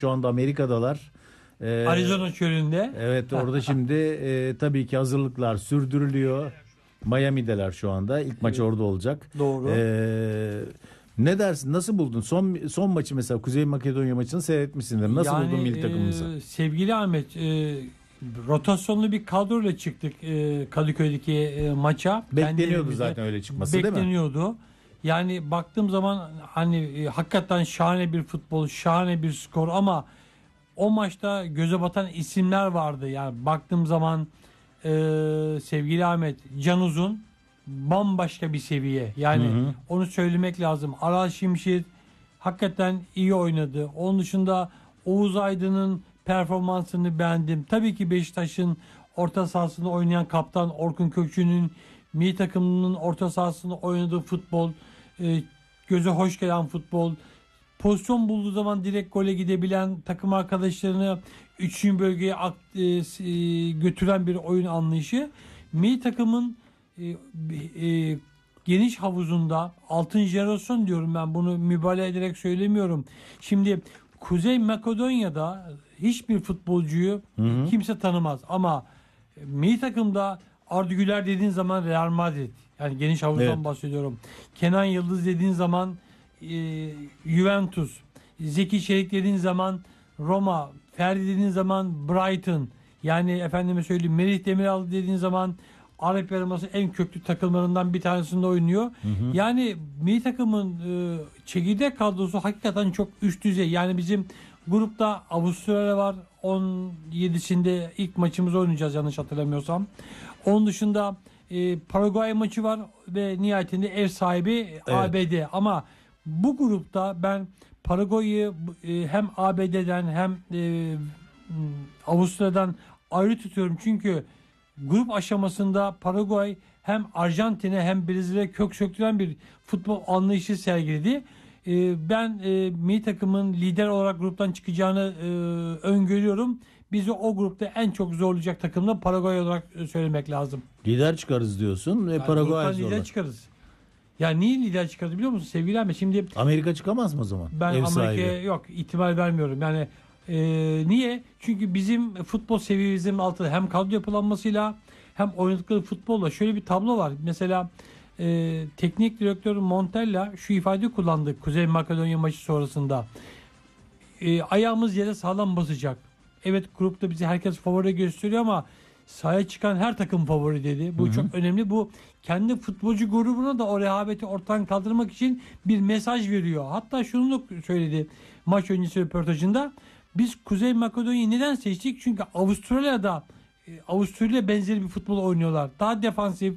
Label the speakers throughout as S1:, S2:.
S1: Şu anda Amerika'dalar.
S2: Arizona çölünde.
S1: Evet, orada şimdi tabii ki hazırlıklar sürdürülüyor. Miami'deler şu anda. İlk maç orada olacak.
S2: Doğru.
S1: Ne dersin? Nasıl buldun? Son maçı mesela Kuzey Makedonya maçını seyretmişsindir. Nasıl buldun milli takımımızı?
S2: Sevgili Ahmet, rotasyonlu bir kadroyla çıktık Kadıköy'deki maça.
S1: Bekleniyordu zaten öyle çıkması, değil mi?
S2: Bekleniyordu. Yani baktığım zaman hani hakikaten şahane bir futbol, şahane bir skor ama o maçta göze batan isimler vardı. Yani baktığım zaman sevgili Ahmet, Can Uzun bambaşka bir seviye. Yani onu söylemek lazım. Aral Şimşir hakikaten iyi oynadı. Onun dışında Oğuz Aydın'ın performansını beğendim. Tabii ki Beşiktaş'ın orta sahasında oynayan kaptan Orkun Kökçü'nün milli takımının orta sahasında oynadığı futbol, göze hoş gelen futbol, pozisyon bulduğu zaman direkt gole gidebilen, takım arkadaşlarını 3. bölgeye götüren bir oyun anlayışı. Milli takımın geniş havuzunda altın jenerasyon diyorum, ben bunu mübalağa ederek söylemiyorum. Şimdi Kuzey Makedonya'da hiçbir futbolcuyu kimse tanımaz ama milli takımda Arda Güler dediğin zaman Real Madrid, yani geniş havuzdan bahsediyorum. Kenan Yıldız dediğin zaman Juventus, Zeki Çelik dediğin zaman Roma, Ferdi dediğin zaman Brighton, yani efendime söyleyeyim Melih Demiral dediğin zaman Arap Yarımadası en köklü takımlarından bir tanesinde oynuyor. Yani milli takımın çekirdek kadrosu hakikaten çok üst düzey. Yani bizim grupta Avustralya var. 17'sinde ilk maçımızı oynayacağız yanlış hatırlamıyorsam. Onun dışında Paraguay maçı var ve nihayetinde ev sahibi ABD. Ama bu grupta ben Paraguay'ı hem ABD'den hem Avustralya'dan ayrı tutuyorum. Çünkü grup aşamasında Paraguay hem Arjantin'e hem Brezilya'ya kök söktüren bir futbol anlayışı sergiledi. Ben milli takımın lider olarak gruptan çıkacağını öngörüyorum. Bizi o grupta en çok zorlayacak takım da Paraguay olarak söylemek lazım.
S1: Lider çıkarız diyorsun ve yani Paraguay zorlar.
S2: Lider çıkarız. Ya niye lider çıkarız biliyor musun sevgili Ahmet? Şimdi
S1: Amerika çıkamaz mı o zaman?
S2: Ben Amerika'ya yok ihtimal vermiyorum. Yani niye? Çünkü bizim futbol seviyemizin altında hem kadro yapılanmasıyla hem oynadıkları futbolla şöyle bir tablo var. Mesela teknik direktör Montella şu ifadeyi kullandı Kuzey Makedonya maçı sonrasında. Ayağımız yere sağlam basacak. Evet, grupta bizi herkes favori gösteriyor ama sahaya çıkan her takım favori dedi. Bu çok önemli. Bu kendi futbolcu grubuna da o rehaveti ortadan kaldırmak için bir mesaj veriyor. Hatta şunu da söyledi maç öncesi röportajında. Biz Kuzey Makedonya'yı neden seçtik? Çünkü Avustralya'da Avusturya benzeri bir futbol oynuyorlar. Daha defansif,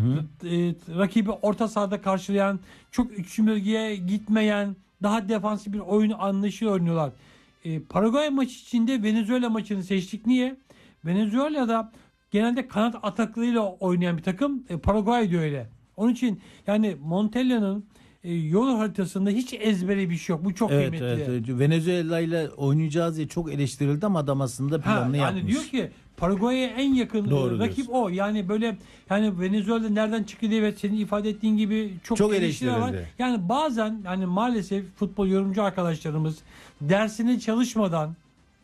S2: rakibi orta sahada karşılayan, çok üçüncü bölgeye gitmeyen, daha defansif bir oyun anlayışı oynuyorlar. Paraguay maçı içinde Venezuela maçını seçtik. Niye? Venezuela'da genelde kanat ataklarıyla oynayan bir takım. Paraguay da öyle. onun için yani Montella'nın yol haritasında hiç ezbere bir şey yok. Bu çok kıymetli.
S1: Evet. Venezuela ile oynayacağız diye çok eleştirildi ama adam aslında planını yapmış.
S2: Yani diyor ki Paraguay'a en yakın rakip diyorsun. O. Yani böyle yani Venezuela nereden çıktı diye ve senin ifade ettiğin gibi çok eleştiriler var. Yani bazen yani maalesef futbol yorumcu arkadaşlarımız dersine çalışmadan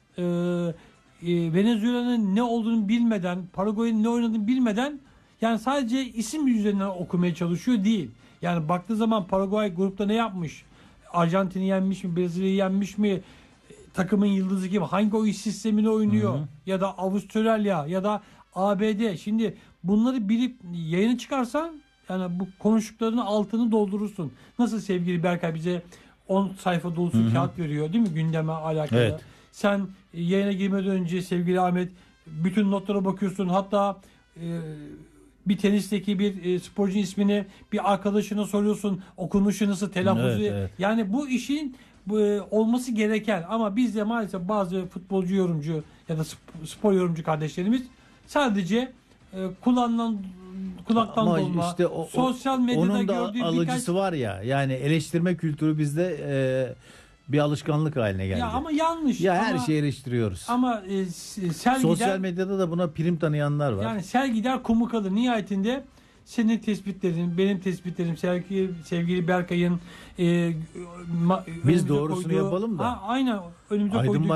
S2: Venezuela'nın ne olduğunu bilmeden, Paraguay'ın ne oynadığını bilmeden yani sadece isim üzerinden okumaya çalışıyor değil. Yani baktığı zaman Paraguay grupta ne yapmış? Arjantin'i yenmiş mi? Brezilya'yı yenmiş mi? Takımın yıldızı kim? Hangi oyun sistemini oynuyor? Hı-hı. Ya da Avustralya ya da ABD. Şimdi bunları bilip yayına çıkarsan yani bu konuştuklarının altını doldurursun. Nasıl sevgili Berkay bize 10 sayfa dolusu Hı-hı. kağıt veriyor değil mi gündeme alakalı? Evet. Sen yayına girmeden önce sevgili Ahmet bütün notlara bakıyorsun. Hatta bir tenisteki bir sporcu ismini bir arkadaşına soruyorsun. Okunuşu nasıl, telaffuzu. Evet. Yani bu işin olması gereken ama bizde maalesef bazı futbolcu yorumcu ya da spor yorumcu kardeşlerimiz sadece kulaktan dolma işte sosyal medyada
S1: onun da
S2: gördüğü
S1: alıcısı var ya yani eleştirme kültürü bizde bir alışkanlık haline geldi.
S2: Ya ama yanlış.
S1: Ya her şeyi eleştiriyoruz.
S2: Ama
S1: sosyal medyada da buna prim tanıyanlar var.
S2: Yani sel gider kumu kalır. Nihayetinde senin tespitlerin, benim tespitlerim, sevgili Berkay'ın
S1: Biz doğrusunu yapalım da.
S2: Aynen önümüze
S1: Aydın
S2: koyduğu